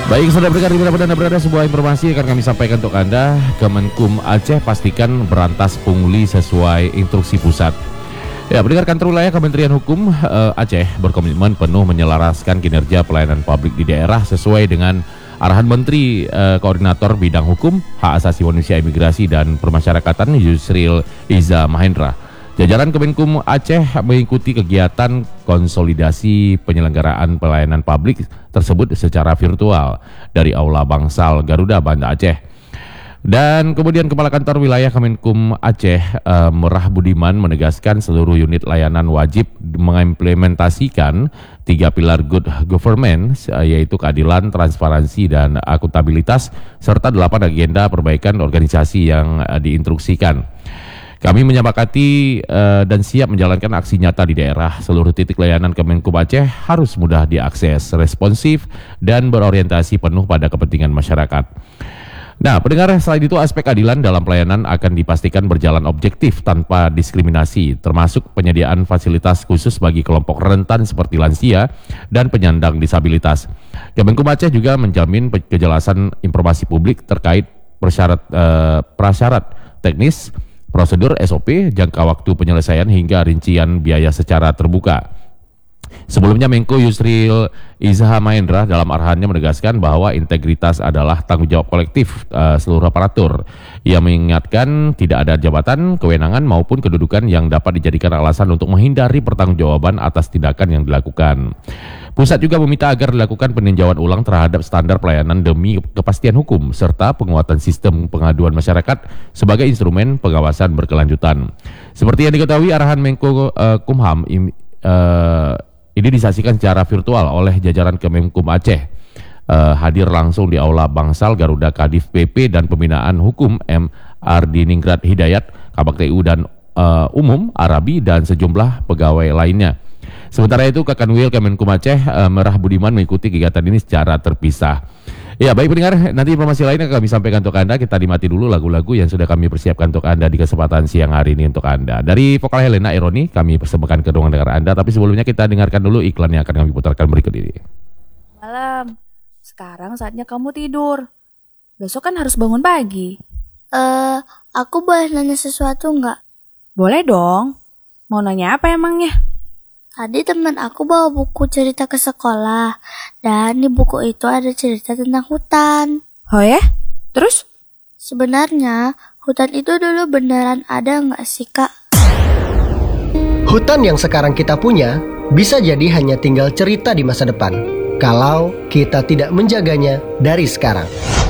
Baik, saudara pendengar dimanapun Anda berada, sebuah informasi akan kami sampaikan untuk Anda. Kemenkum Aceh pastikan berantas pungli sesuai instruksi pusat. Ya, pendengar kantor wilayah Kementerian Hukum Aceh berkomitmen penuh menyelaraskan kinerja pelayanan publik di daerah sesuai dengan arahan Menteri Koordinator Bidang Hukum, Hak Asasi Manusia, Imigrasi dan Permasyarakatan Yusril Iza Mahendra. Jajaran Kemenkum Aceh mengikuti kegiatan konsolidasi penyelenggaraan pelayanan publik tersebut secara virtual dari Aula Bangsal Garuda, Banda Aceh. Dan kemudian Kepala Kantor Wilayah Kemenkum Aceh Merah Budiman menegaskan seluruh unit layanan wajib mengimplementasikan 3 pilar good governance, yaitu keadilan, transparansi, dan akuntabilitas, serta 8 agenda perbaikan organisasi yang diinstruksikan. Kami menyepakati dan siap menjalankan aksi nyata di daerah. Seluruh titik layanan Kemenkum Aceh harus mudah diakses, responsif, dan berorientasi penuh pada kepentingan masyarakat. Nah, pendengar, selain itu aspek keadilan dalam pelayanan akan dipastikan berjalan objektif tanpa diskriminasi, termasuk penyediaan fasilitas khusus bagi kelompok rentan seperti lansia dan penyandang disabilitas. Kemenkum Aceh juga menjamin kejelasan informasi publik terkait prasyarat teknis, prosedur SOP, jangka waktu penyelesaian hingga rincian biaya secara terbuka. Sebelumnya Menko Yusril Iza Mahendra dalam arahannya menegaskan bahwa integritas adalah tanggung jawab kolektif seluruh aparatur. Ia mengingatkan tidak ada jabatan, kewenangan maupun kedudukan yang dapat dijadikan alasan untuk menghindari pertanggungjawaban atas tindakan yang dilakukan. Pusat juga meminta agar dilakukan peninjauan ulang terhadap standar pelayanan demi kepastian hukum serta penguatan sistem pengaduan masyarakat sebagai instrumen pengawasan berkelanjutan. Seperti yang diketahui, arahan Menko Kumham ini disaksikan secara virtual oleh jajaran Kemenkum Aceh. Hadir langsung di Aula Bangsal Garuda Kadif PP dan Pembinaan Hukum M. Ardiningrat Hidayat, Kabak TU dan Umum Arabi, dan sejumlah pegawai lainnya. Sementara itu, Kakanwil Kemenkum Aceh Merah Budiman mengikuti kegiatan ini secara terpisah. Ya, baik pendengar, nanti informasi lain akan kami sampaikan untuk Anda. Kita nikmati dulu lagu-lagu yang sudah kami persiapkan untuk Anda di kesempatan siang hari ini untuk Anda. Dari vokal Helena Ironi, kami persembahkan ke ruang dengar Anda. Tapi sebelumnya kita dengarkan dulu iklan yang akan kami putarkan berikut ini. Malam, sekarang saatnya kamu tidur. Besok kan harus bangun pagi. Aku boleh nanya sesuatu nggak? Boleh dong. Mau nanya apa emangnya? Tadi teman aku bawa buku cerita ke sekolah, dan di buku itu ada cerita tentang hutan. Oh ya? Terus? Sebenarnya, hutan itu dulu beneran ada nggak sih, Kak? Hutan yang sekarang kita punya bisa jadi hanya tinggal cerita di masa depan, kalau kita tidak menjaganya dari sekarang.